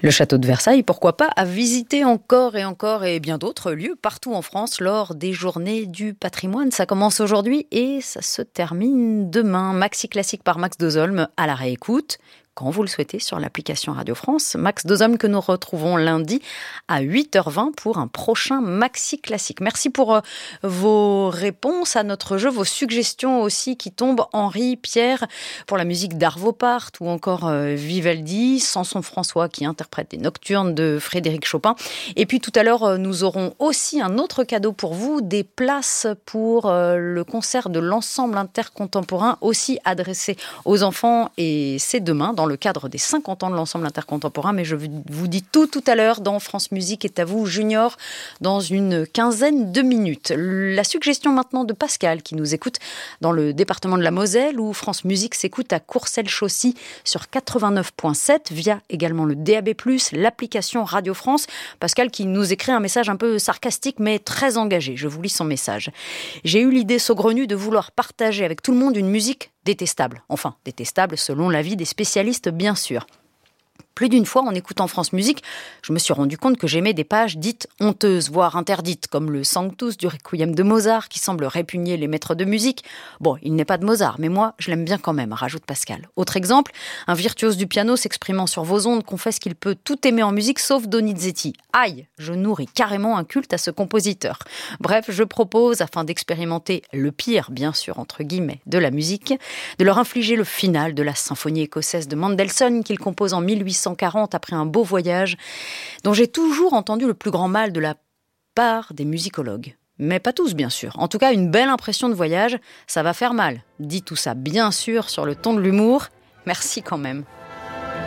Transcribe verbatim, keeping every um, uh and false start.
Le château de Versailles, pourquoi pas, à visiter encore et encore et bien d'autres lieux partout en France lors des journées du patrimoine. Ça commence aujourd'hui et ça se termine demain. Maxi classique par Max Dozolm à la réécoute, quand vous le souhaitez, sur l'application Radio France. Max Dozolm que nous retrouvons lundi à huit heures vingt pour un prochain Maxi Classique. Merci pour euh, vos réponses à notre jeu, vos suggestions aussi qui tombent. Henri, Pierre, pour la musique d'Arvo Pärt ou encore euh, Vivaldi, Samson François qui interprète des Nocturnes de Frédéric Chopin. Et puis tout à l'heure, euh, nous aurons aussi un autre cadeau pour vous, des places pour euh, le concert de l'ensemble intercontemporain, aussi adressé aux enfants, et c'est demain dans le cadre des cinquante ans de l'ensemble intercontemporain, mais je vous dis tout tout à l'heure dans France Musique est à vous Junior dans une quinzaine de minutes. La suggestion maintenant de Pascal qui nous écoute dans le département de la Moselle où France Musique s'écoute à Courcelles-Chaussy sur quatre-vingt-neuf virgule sept via également le D A B plus, l'application Radio France. Pascal qui nous écrit un message un peu sarcastique mais très engagé. Je vous lis son message. J'ai eu l'idée saugrenue de vouloir partager avec tout le monde une musique détestable. Enfin, détestable selon l'avis des spécialistes, bien sûr. Plus d'une fois, en écoutant France Musique, je me suis rendu compte que j'aimais des pages dites honteuses, voire interdites, comme le Sanctus du Requiem de Mozart, qui semble répugner les maîtres de musique. Bon, il n'est pas de Mozart, mais moi, je l'aime bien quand même, rajoute Pascal. Autre exemple, un virtuose du piano s'exprimant sur vos ondes confesse qu'il peut tout aimer en musique sauf Donizetti. Aïe, je nourris carrément un culte à ce compositeur. Bref, je propose, afin d'expérimenter le pire, bien sûr, entre guillemets, de la musique, de leur infliger le final de la symphonie écossaise de Mendelssohn qu'il compose en mille huit cent quarante après un beau voyage, dont j'ai toujours entendu le plus grand mal de la part des musicologues. Mais pas tous, bien sûr. En tout cas, une belle impression de voyage, ça va faire mal. Dit tout ça, bien sûr, sur le ton de l'humour. Merci quand même.